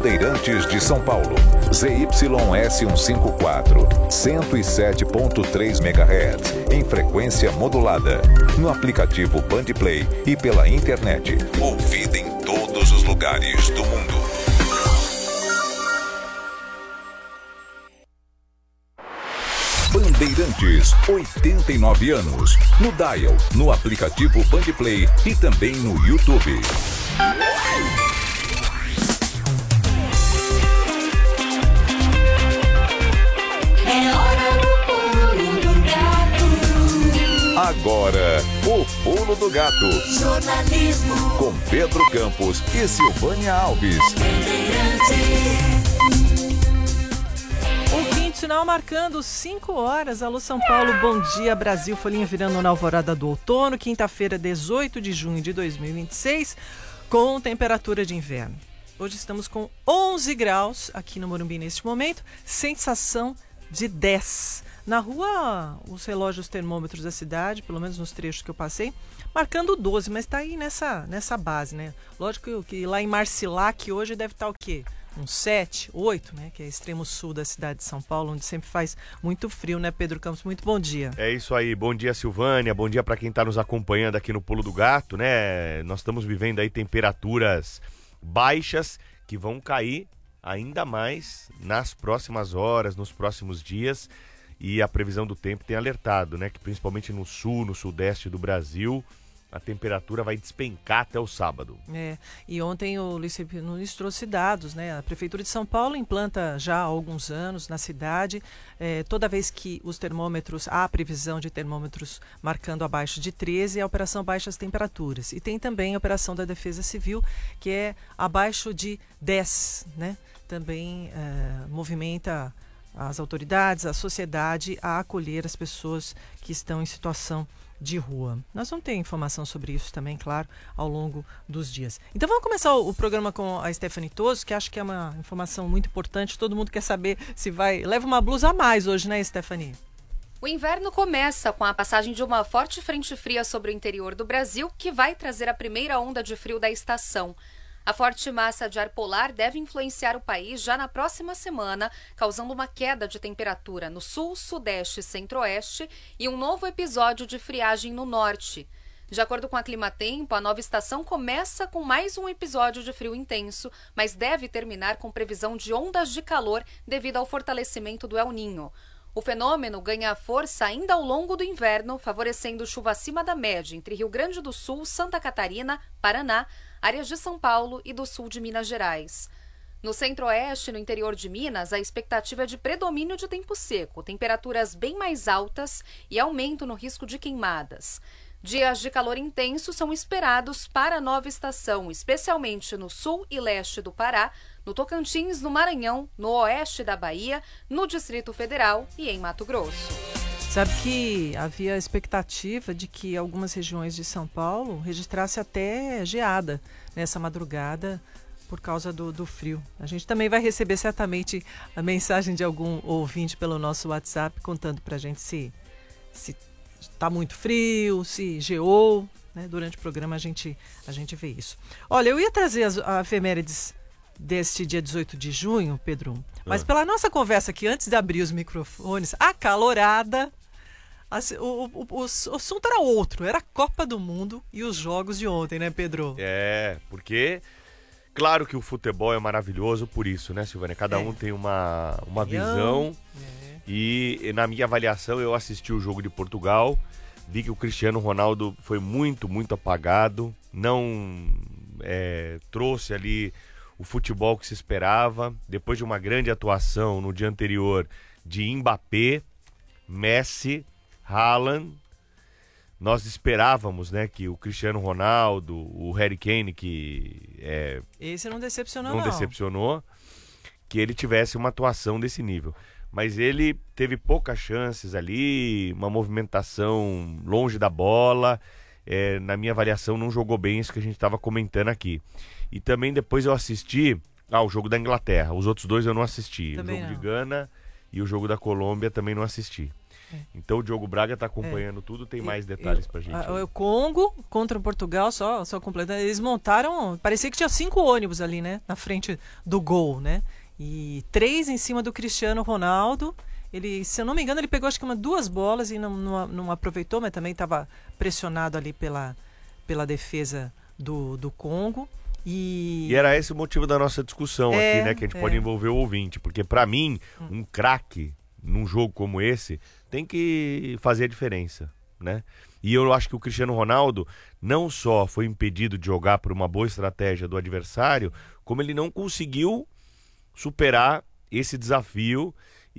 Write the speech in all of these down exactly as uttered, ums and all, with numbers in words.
Bandeirantes de São Paulo. Z Y S cento e cinquenta e quatro, cento e sete ponto três megahertz, em frequência modulada. No aplicativo Bandplay e pela internet. Ouvida em todos os lugares do mundo. Bandeirantes, oitenta e nove anos. No Dial, no aplicativo Bandplay e também no YouTube. É hora do pulo do gato. Agora, o Pulo do Gato. Jornalismo Com Pedro Campos e Silvânia Alves. Bandeirantes. Sinal marcando cinco horas. Alô São Paulo, bom dia Brasil. Folhinha virando na alvorada do outono. Quinta-feira, dezoito de junho de dois mil e vinte e seis, com temperatura de inverno. Hoje estamos com onze graus aqui no Morumbi neste momento. Sensação de dez. Na rua, os relógios termômetros da cidade, pelo menos nos trechos que eu passei, marcando doze, mas está aí nessa, nessa base, né? Lógico que, que lá em Marcilac hoje deve estar o quê? Uns sete, oito, né? Que é extremo sul da cidade de São Paulo, onde sempre faz muito frio, né, Pedro Campos? Muito bom dia. É isso aí, bom dia, Silvânia, bom dia para quem está nos acompanhando aqui no Pulo do Gato, né? Nós estamos vivendo aí temperaturas baixas que vão cair ainda mais nas próximas horas, nos próximos dias, e a previsão do tempo tem alertado, né? Que principalmente no sul, no sudeste do Brasil, a temperatura vai despencar até o sábado. É, e ontem o Luiz Nunes trouxe dados, né? A Prefeitura de São Paulo implanta já há alguns anos na cidade, é, toda vez que os termômetros, há previsão de termômetros marcando abaixo de treze, é a operação Baixas Temperaturas. E tem também a operação da Defesa Civil, que é abaixo de dez, né? Também é, movimenta as autoridades, a sociedade a acolher as pessoas que estão em situação de rua. Nós vamos ter informação sobre isso também, claro, ao longo dos dias. Então vamos começar o, o programa com a Stephanie Toso, que acho que é uma informação muito importante. Todo mundo quer saber se vai... Leva uma blusa a mais hoje, né, Stephanie? O inverno começa com a passagem de uma forte frente fria sobre o interior do Brasil, que vai trazer a primeira onda de frio da estação. A forte massa de ar polar deve influenciar o país já na próxima semana, causando uma queda de temperatura no sul, sudeste e centro-oeste e um novo episódio de friagem no norte. De acordo com a Climatempo, a nova estação começa com mais um episódio de frio intenso, mas deve terminar com previsão de ondas de calor devido ao fortalecimento do El Niño. O fenômeno ganha força ainda ao longo do inverno, favorecendo chuva acima da média entre Rio Grande do Sul, Santa Catarina, Paraná, áreas de São Paulo e do sul de Minas Gerais. No centro-oeste e no interior de Minas, a expectativa é de predomínio de tempo seco, temperaturas bem mais altas e aumento no risco de queimadas. Dias de calor intenso são esperados para a nova estação, especialmente no sul e leste do Pará, no Tocantins, no Maranhão, no oeste da Bahia, no Distrito Federal e em Mato Grosso. Sabe que havia expectativa de que algumas regiões de São Paulo registrasse até geada nessa madrugada por causa do, do frio. A gente também vai receber certamente a mensagem de algum ouvinte pelo nosso WhatsApp contando pra gente se se está muito frio, se geou, né? Durante o programa a gente, a gente vê isso. Olha, eu ia trazer as a efemérides deste dia dezoito de junho, Pedro, mas ah. pela nossa conversa aqui, antes de abrir os microfones, acalorada, assim, o, o, o, o assunto era outro, era a Copa do Mundo e os jogos de ontem, né, Pedro? É, porque... Claro que o futebol é maravilhoso por isso, né, Silvânia? Cada é. um tem uma, uma visão. É. E na minha avaliação, eu assisti o jogo de Portugal, vi que o Cristiano Ronaldo foi muito, muito apagado, não é, trouxe ali o futebol que se esperava. Depois de uma grande atuação no dia anterior de Mbappé, Messi, Haaland, nós esperávamos, né, que o Cristiano Ronaldo, o Harry Kane, que é, esse não decepcionou, não, não decepcionou, que ele tivesse uma atuação desse nível. Mas ele teve poucas chances ali, uma movimentação longe da bola. É, na minha avaliação, não jogou bem isso que a gente estava comentando aqui. E também depois eu assisti ah, o jogo da Inglaterra. Os outros dois eu não assisti. Também o jogo não. de Gana e o jogo da Colômbia também não assisti. Então o Diogo Braga está acompanhando é. tudo, tem mais detalhes para gente. A, o Congo contra o Portugal, só, só completando, eles montaram, parecia que tinha cinco ônibus ali, né, na frente do gol, né, e três em cima do Cristiano Ronaldo. Ele, se eu não me engano, ele pegou acho que uma, duas bolas e não, não, não aproveitou, mas também estava pressionado ali pela, pela defesa do, do Congo. E... e era esse o motivo da nossa discussão é, aqui, né? Que a gente é. pode envolver o ouvinte. Porque para mim, um craque num jogo como esse tem que fazer a diferença, né? E eu acho que o Cristiano Ronaldo não só foi impedido de jogar por uma boa estratégia do adversário, como ele não conseguiu superar esse desafio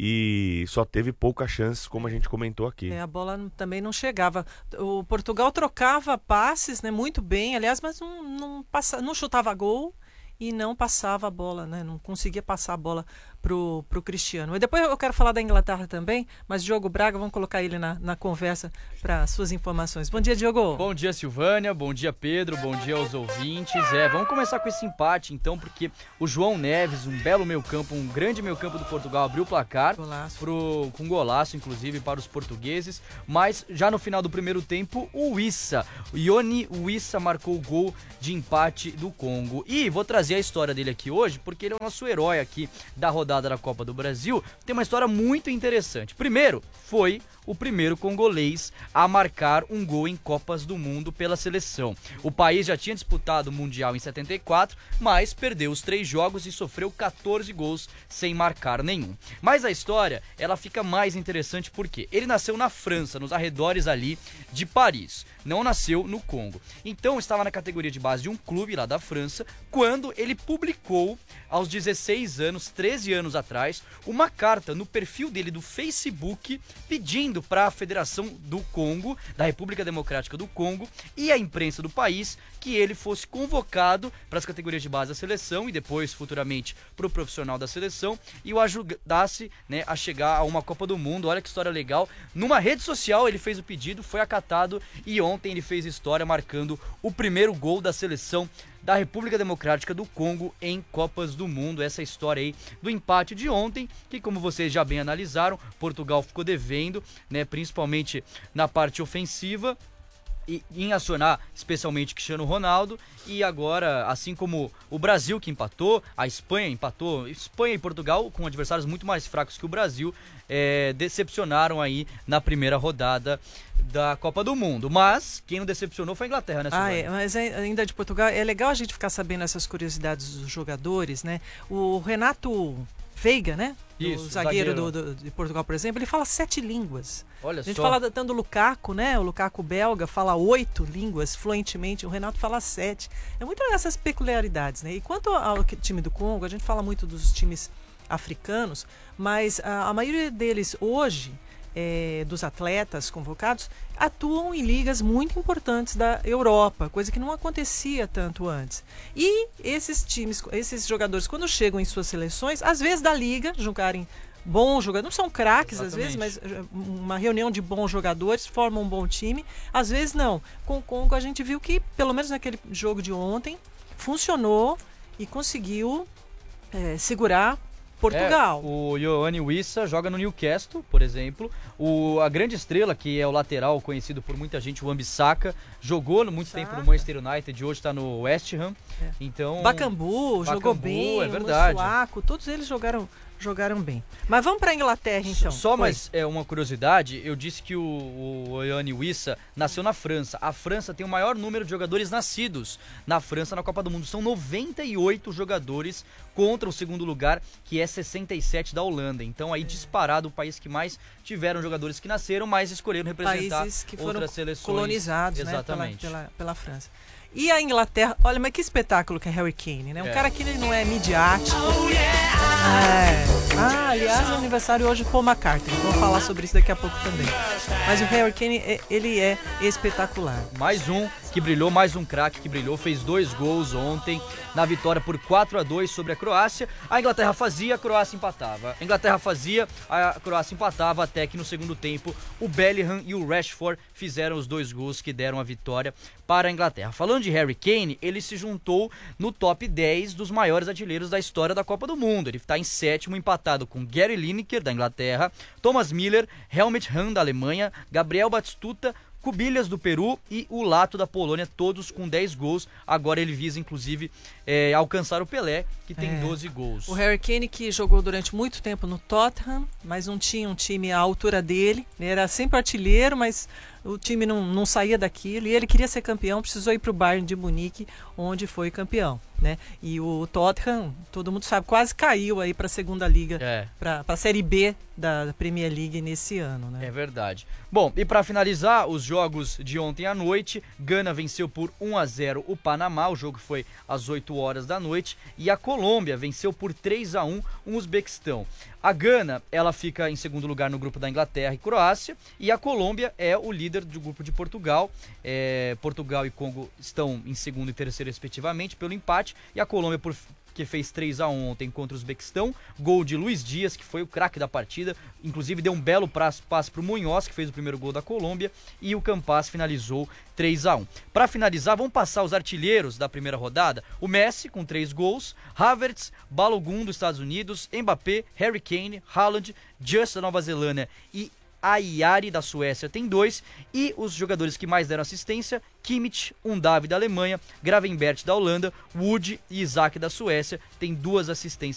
e só teve poucas chances, como a gente comentou aqui. É, a bola também não chegava. O Portugal trocava passes, né, muito bem, aliás, mas não, não, passa, não chutava gol e não passava a bola, né, não conseguia passar a bola pro, pro Cristiano. E depois eu quero falar da Inglaterra também, mas Diogo Braga, vamos colocar ele na, na conversa para suas informações. Bom dia, Diogo. Bom dia, Silvânia. Bom dia, Pedro. Bom dia aos ouvintes. É, vamos começar com esse empate, então, porque o João Neves, um belo meio-campo, um grande meio-campo do Portugal, abriu o placar pro, com golaço, inclusive, para os portugueses. Mas já no final do primeiro tempo, o Wissa, o Yoni Wissa marcou o gol de empate do Congo. E vou trazer a história dele aqui hoje, porque ele é o nosso herói aqui da rodada da Copa do Brasil. Tem uma história muito interessante. Primeiro, foi o primeiro congolês a marcar um gol em Copas do Mundo pela seleção. O país já tinha disputado o Mundial em setenta e quatro, mas perdeu os três jogos e sofreu catorze gols sem marcar nenhum. Mas a história, ela fica mais interessante porque ele nasceu na França, nos arredores ali de Paris. Não nasceu no Congo. Então estava na categoria de base de um clube lá da França, quando ele publicou, aos dezesseis anos, treze anos atrás, uma carta no perfil dele do Facebook, pedindo para a Federação do Congo, da República Democrática do Congo, e a imprensa do país, que ele fosse convocado para as categorias de base da seleção e depois, futuramente, para o profissional da seleção, e o ajudasse, né, a chegar a uma Copa do Mundo. Olha que história legal. Numa rede social ele fez o pedido, foi acatado, e ontem ele fez história marcando o primeiro gol da seleção da República Democrática do Congo em Copas do Mundo. Essa história aí do empate de ontem, que, como vocês já bem analisaram, Portugal ficou devendo, né, principalmente na parte ofensiva, e em acionar especialmente Cristiano Ronaldo, e agora, assim como o Brasil que empatou, a Espanha empatou, Espanha e Portugal com adversários muito mais fracos que o Brasil, é, decepcionaram aí na primeira rodada da Copa do Mundo. Mas quem não decepcionou foi a Inglaterra, né, Silvana? Ah, é, mas ainda de Portugal, é legal a gente ficar sabendo essas curiosidades dos jogadores, né? O Renato Veiga, né? Isso, o zagueiro, zagueiro. Do, do, de Portugal, por exemplo, ele fala sete línguas. Olha a gente só. fala tanto do Lukaku, né? O Lukaku belga fala oito línguas fluentemente, o Renato fala sete. É muito essas peculiaridades, né? E quanto ao time do Congo, a gente fala muito dos times africanos, mas a, a maioria deles hoje, é, dos atletas convocados, atuam em ligas muito importantes da Europa, coisa que não acontecia tanto antes. E esses times, esses jogadores, quando chegam em suas seleções, às vezes da liga, jogarem bons jogadores, não são craques às vezes, mas uma reunião de bons jogadores formam um bom time, às vezes não. Com o Congo a gente viu que, pelo menos naquele jogo de ontem, funcionou e conseguiu é, segurar Portugal. É, o Yoani Wissa joga no Newcastle, por exemplo. O, a grande estrela, que é o lateral conhecido por muita gente, o Wan-Bissaka, jogou no muito Saka. tempo no Manchester United, hoje está no West Ham. É. Então, Bakambu, Bakambu jogou bem, é verdade. o Masuaku, todos eles jogaram, jogaram bem. Mas vamos para a Inglaterra, então. Só Foi. mais é, uma curiosidade, eu disse que o, o Yoani Wissa nasceu na França. A França tem o maior número de jogadores nascidos na França na Copa do Mundo. São noventa e oito jogadores contra o segundo lugar, que é sessenta e sete da Holanda. Então aí disparado o país que mais tiveram jogadores que nasceram, mas escolheram representar países que foram outras seleções colonizados, exatamente, né, pela, pela, pela França. E a Inglaterra, olha, mas que espetáculo que é Harry Kane, né? Um é. cara que ele não é midiático. É. Ah, aliás, é aniversário hoje do Paul McCartney. Vamos falar sobre isso daqui a pouco também. Mas o Harry Kane, ele é espetacular. Mais um que brilhou, mais um craque que brilhou, fez dois gols ontem na vitória por quatro a dois sobre a Croácia. A Inglaterra fazia, a Croácia empatava. A Inglaterra fazia, a Croácia empatava, até que no segundo tempo o Bellingham e o Rashford fizeram os dois gols que deram a vitória para a Inglaterra. Falando de Harry Kane, ele se juntou no top dez dos maiores artilheiros da história da Copa do Mundo. Ele está em sétimo, empatado com Gary Lineker, da Inglaterra, Thomas Müller, Helmut Hahn, da Alemanha, Gabriel Batistuta, Cubillas do Peru e o Lato da Polônia, todos com dez gols. Agora ele visa, inclusive, é, alcançar o Pelé, que tem é. doze gols. O Harry Kane, que jogou durante muito tempo no Tottenham, mas não tinha um time à altura dele. Ele era sempre artilheiro, mas o time não, não saía daquilo. E ele queria ser campeão, precisou ir para o Bayern de Munique, onde foi campeão, né? E o Tottenham, todo mundo sabe, quase caiu aí para a segunda liga, É. para a Série B da Premier League nesse ano, né? É verdade. Bom, e para finalizar os jogos de ontem à noite, Gana venceu por um a zero o Panamá, o jogo foi às oito horas da noite, e a Colômbia venceu por três a um o Uzbequistão. A Gana, ela fica em segundo lugar no grupo da Inglaterra e Croácia, e a Colômbia é o líder do grupo de Portugal. É, Portugal e Congo estão em segundo e terceiro respectivamente pelo empate, e a Colômbia por que fez três a um ontem contra o Uzbequistão, gol de Luiz Dias, que foi o craque da partida, inclusive deu um belo passe para o Munhoz, que fez o primeiro gol da Colômbia, e o Campas finalizou três a um. Para finalizar, vamos passar os artilheiros da primeira rodada. O Messi com três gols, Havertz, Balogun dos Estados Unidos, Mbappé, Harry Kane, Haaland, Just da Nova Zelândia e Ayari da Suécia tem dois, e os jogadores que mais deram assistência, Kimmich, Undav da Alemanha, Gravenberch da Holanda, Wood e Isaac da Suécia tem duas assistências